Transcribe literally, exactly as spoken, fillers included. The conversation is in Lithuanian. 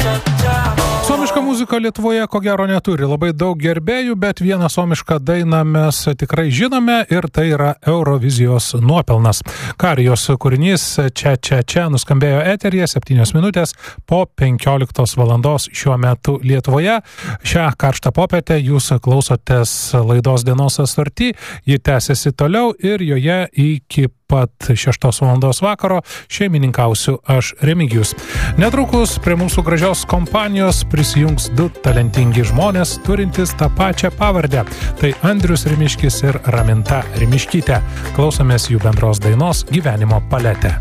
Suomiška muzika Lietuvoje ko gero neturi labai daug gerbėjų, bet vieną suomišką dainą mes tikrai žinome ir tai yra Eurovizijos nuopelnas. Karijos kūrinys Čia, čia, čia nuskambėjo eteryje septynios minutės po penkioliktos valandos šiuo metu Lietuvoje. Šią karštą popietę jūs klausotės laidos Dienos assorti, ji tęsiasi toliau ir joje iki pat šeštos valandos vakaro šeimininkausiu aš Remigijus. Netrukus prie mūsų gražios kompanijos prisijungs du talentingi žmonės, turintys tą pačią pavardę. Tai Andrius Rimiškis ir Raminta Rimiškytė. Klausomės jų bendros dainos Gyvenimo paletė.